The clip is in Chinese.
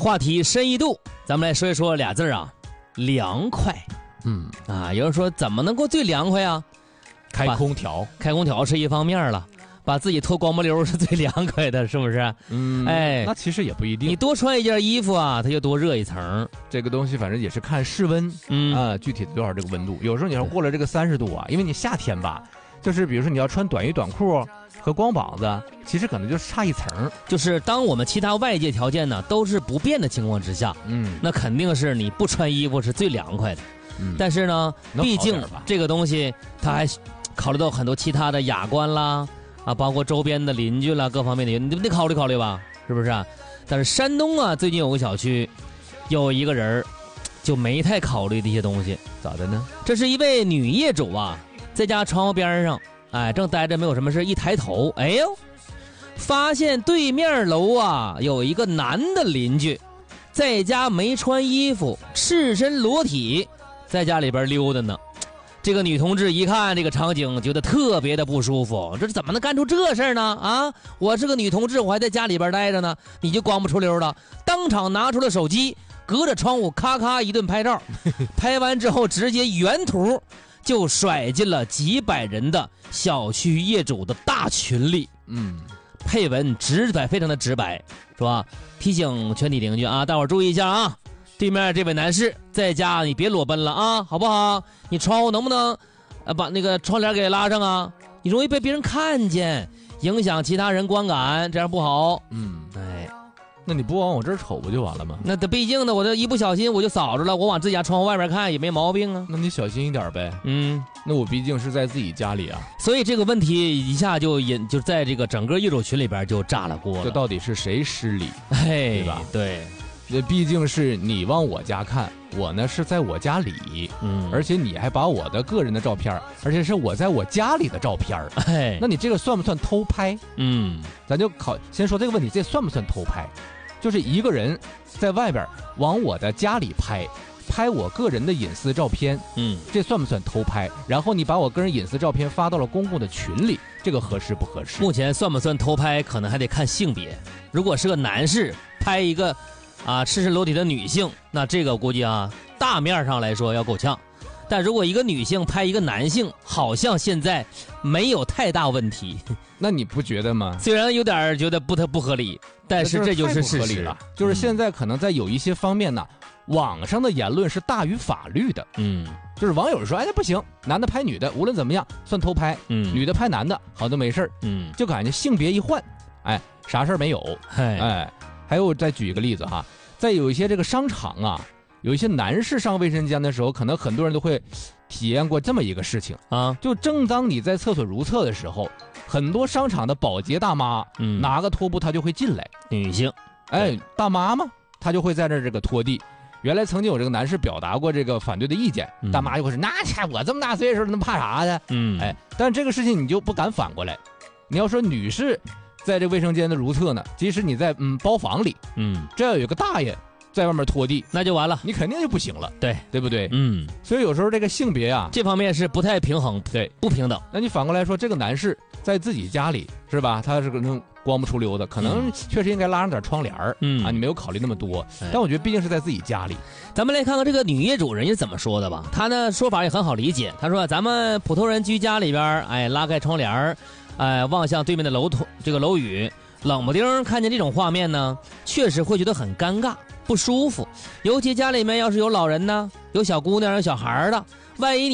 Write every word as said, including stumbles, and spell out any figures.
话题深一度，咱们来说一说俩字啊，凉快。 嗯啊，有人说怎么能够最凉快啊？ 开空调， 开空调是一方面了，把自己脱光不溜是最凉快的，是不是？ 嗯， 哎， 那其实也不一定。 你多穿一件衣服啊，它就多热一层。 这个东西反正也是看室温， 嗯啊，具体的多少这个温度。有时候你要过了这个三十度啊，因为你夏天吧，就是比如说你要穿短衣短裤和光膀子，其实可能就差一层。 就是当我们其他外界条件呢都是不变的情况之下， 嗯， 那肯定是你不穿衣服是最凉快的。 嗯， 但是呢，毕竟吧这个东西它还考虑到很多其他的雅观啦，啊，包括周边的邻居啦，各方面的，你得考虑考虑吧，是不是啊？但是山东啊，最近有个小区，有一个人就没太考虑这些东西。 咋的呢？ 这是一位女业主啊，在家窗户边上，哎，正待着没有什么事，一抬头，哎呦，发现对面楼啊有一个男的邻居，在家没穿衣服，赤身裸体，在家里边溜达呢。这个女同志一看这个场景，觉得特别的不舒服，这怎么能干出这事儿呢？啊，我是个女同志，我还在家里边待着呢，你就光不出溜了。当场拿出了手机，隔着窗户咔咔一顿拍照，拍完之后直接原图就甩进了几百人的小区业主的大群里。 嗯， 配文直白，非常的直白，是吧？提醒全体邻居啊，大伙儿注意一下啊！对面这位男士在家，你别裸奔了啊，好不好？你窗户能不能，呃，把那个窗帘给拉上啊？你容易被别人看见，影响其他人观感，这样不好。 嗯， 哎， 那你不往我这儿瞅不就完了吗？ 那毕竟呢，我这一不小心我就扫着了，我往自己家窗户外边看也没毛病啊。 那你小心一点呗。 嗯， 那我毕竟是在自己家里啊。 所以这个问题一下就引就在这个整个业主群里边就炸了锅了。 这到底是谁失礼？ 哎， 对吧？ 对。 这毕竟是你往我家看，我呢是在我家里， 嗯， 而且你还把我的个人的照片，而且是我在我家里的照片， 哎， 那你这个算不算偷拍？ 嗯， 咱就考先说这个问题，这算不算偷拍？就是一个人在外边往我的家里拍，拍我个人的隐私照片， 嗯， 这算不算偷拍？然后你把我个人隐私照片发到了公共的群里，这个合适不合适？ 目前算不算偷拍，可能还得看性别。如果是个男士拍一个啊赤身裸体的女性，那这个估计啊大面上来说要够呛。但如果一个女性拍一个男性，好像现在没有太大问题。 那你不觉得吗？ 虽然有点觉得不太不合理，但是这就是事实了。就是现在可能在有一些方面呢，网上的言论是大于法律的。 嗯， 就是网友说，哎，那不行，男的拍女的，无论怎么样算偷拍。 嗯， 女的拍男的，好像没事儿。 嗯， 就感觉性别一换，哎，啥事儿没有。 哎哎，还有再举一个例子哈，在有一些这个商场啊，有一些男士上卫生间的时候，可能很多人都会体验过这么一个事情啊， 就正当你在厕所如厕的时候，很多商场的保洁大妈，嗯，拿个拖布她就会进来， 女性， 哎，大妈嘛，她就会在这儿这个拖地。原来曾经有这个男士表达过这个反对的意见，嗯、大妈就会说：“那我这么大岁数了，那怕啥的？”嗯，哎，但这个事情你就不敢反过来。你要说女士在这卫生间的如厕呢，即使你在嗯包房里，嗯，这要有个大爷在外面拖地， 那就完了， 你肯定就不行了， 对对不对？ 嗯， 所以有时候这个性别啊， 这方面是不太平衡， 对， 不平等。 那你反过来说，这个男士在自己家里是吧？他是个能光不出溜的，可能确实应该拉上点窗帘儿，嗯啊，你没有考虑那么多。但我觉得毕竟是在自己家里。 咱们来看看这个女业主人家怎么说的吧。她的说法也很好理解，她说咱们普通人居家里边，哎，拉开窗帘儿，哎，望向对面的楼头这个楼宇，冷不丁看见这种画面呢，确实会觉得很尴尬。不舒服，尤其家里面要是有老人呢，有小姑娘、有小孩的，万一你